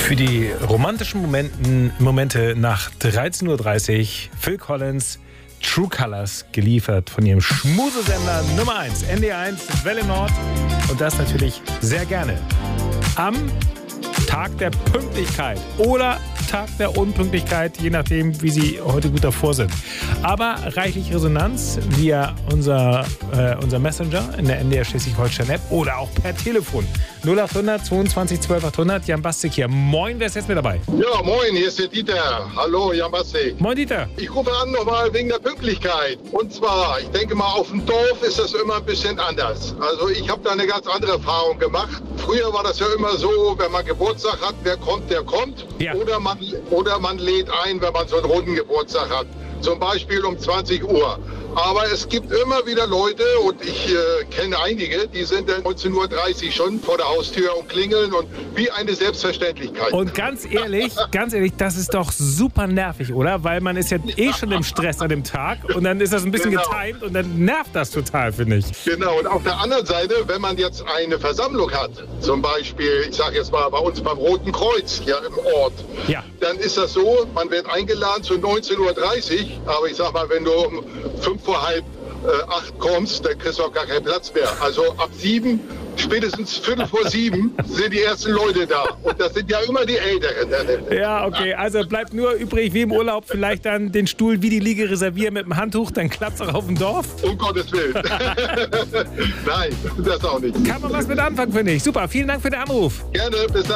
Für die romantischen Momente nach 13.30 Uhr Phil Collins, True Colors, geliefert von ihrem Schmusesender Nummer 1, NDR1, Welle Nord. Und das natürlich sehr gerne am Tag der Pünktlichkeit oder Tag der Unpünktlichkeit, je nachdem, wie Sie heute gut davor sind. Aber reichlich Resonanz via unser Messenger in der NDR Schleswig-Holstein-App oder auch per Telefon. 0800 22 12 800. Jan Bastik hier. Moin, wer ist jetzt mit dabei? Ja, moin, hier ist der Dieter. Hallo, Jan Bastik. Moin, Dieter. Ich rufe an nochmal wegen der Pünktlichkeit. Und zwar, ich denke mal, auf dem Dorf ist das immer ein bisschen anders. Also ich habe da eine ganz andere Erfahrung gemacht. Früher war das ja immer so, wenn man Geburtstag hat, wer kommt, der kommt. Ja. Oder man lädt ein, wenn man so einen runden Geburtstag hat. Zum Beispiel um 20 Uhr. Aber es gibt immer wieder Leute, und ich kenne einige, die sind dann 19.30 Uhr schon vor der Haustür und klingeln und wie eine Selbstverständlichkeit. Und ganz ehrlich, das ist doch super nervig, oder? Weil man ist ja schon im Stress an dem Tag und dann ist das ein bisschen getimt und dann nervt das total, finde ich. Genau, und auf der anderen Seite, wenn man jetzt eine Versammlung hat, zum Beispiel, ich sage jetzt mal bei uns beim Roten Kreuz hier im Ort, ja, dann ist das so, man wird eingeladen zu 19.30 Uhr, aber ich sag mal, wenn du um 5 vor halb 8 kommst, dann kriegst du auch gar keinen Platz mehr. Also ab 7, spätestens Viertel vor 7 sind die ersten Leute da. Und das sind ja immer die Älteren. Ja, okay, also bleibt nur übrig, wie im Urlaub, vielleicht dann den Stuhl wie die Liege reservieren mit dem Handtuch, dann klappt's auch auf dem Dorf. Um Gottes Willen. Nein, das auch nicht. Kann man was mit anfangen, finde ich. Super, vielen Dank für den Anruf. Gerne, bis dann.